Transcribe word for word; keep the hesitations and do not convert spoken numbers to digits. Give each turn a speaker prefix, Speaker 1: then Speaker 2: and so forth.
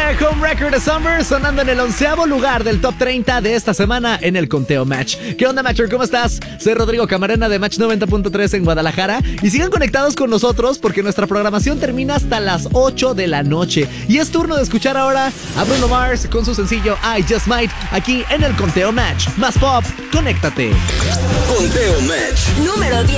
Speaker 1: Música Home Record de Summer sonando en el onceavo lugar del top treinta de esta semana en el conteo Match. ¿Qué onda, Matcher? ¿Cómo estás? Soy Rodrigo Camarena de Match noventa punto tres en Guadalajara y sigan conectados con nosotros porque nuestra programación termina hasta las ocho de la noche y es turno de escuchar ahora a Bruno Mars con su sencillo I Just Might aquí en el conteo Match. Más pop, conéctate.
Speaker 2: Conteo Match
Speaker 3: número diez.